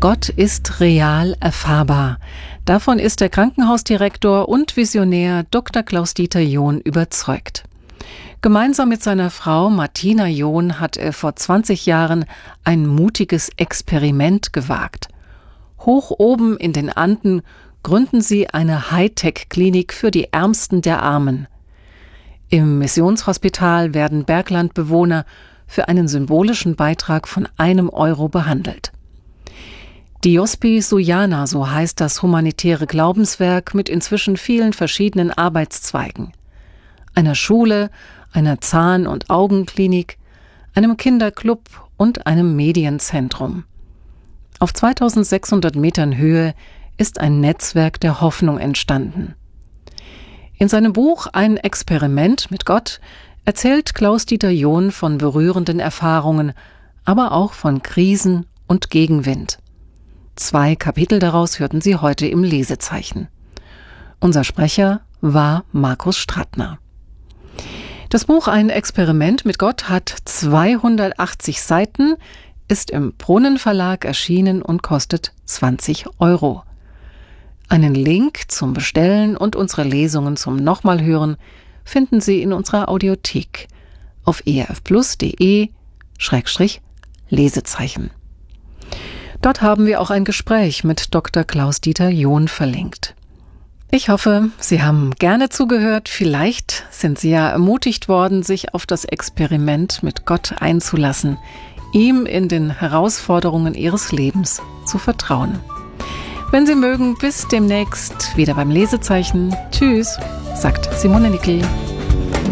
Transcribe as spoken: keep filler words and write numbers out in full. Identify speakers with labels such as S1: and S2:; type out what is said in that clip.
S1: Gott ist real erfahrbar. Davon ist der Krankenhausdirektor und Visionär Doktor Klaus-Dieter John überzeugt. Gemeinsam mit seiner Frau Martina John hat er vor zwanzig Jahren ein mutiges Experiment gewagt. Hoch oben in den Anden gründen sie eine Hightech-Klinik für die Ärmsten der Armen. Im Missionshospital werden Berglandbewohner für einen symbolischen Beitrag von einem Euro behandelt. Diospi Sujana, so heißt das humanitäre Glaubenswerk mit inzwischen vielen verschiedenen Arbeitszweigen. Einer Schule, einer Zahn- und Augenklinik, einem Kinderclub und einem Medienzentrum. Auf zweitausendsechshundert Metern Höhe ist ein Netzwerk der Hoffnung entstanden. In seinem Buch Ein Experiment mit Gott erzählt Klaus-Dieter John von berührenden Erfahrungen, aber auch von Krisen und Gegenwind. Zwei Kapitel daraus hörten Sie heute im Lesezeichen. Unser Sprecher war Markus Strattner. Das Buch Ein Experiment mit Gott hat zweihundertachtzig Seiten, ist im Brunnen Verlag erschienen und kostet zwanzig Euro. Einen Link zum Bestellen und unsere Lesungen zum Nochmalhören finden Sie in unserer Audiothek auf erfplus.de Schrägstrich Lesezeichen. Dort haben wir auch ein Gespräch mit Doktor Klaus-Dieter John verlinkt. Ich hoffe, Sie haben gerne zugehört. Vielleicht sind Sie ja ermutigt worden, sich auf das Experiment mit Gott einzulassen, ihm in den Herausforderungen Ihres Lebens zu vertrauen. Wenn Sie mögen, bis demnächst wieder beim Lesezeichen. Tschüss, sagt Simone Nickel.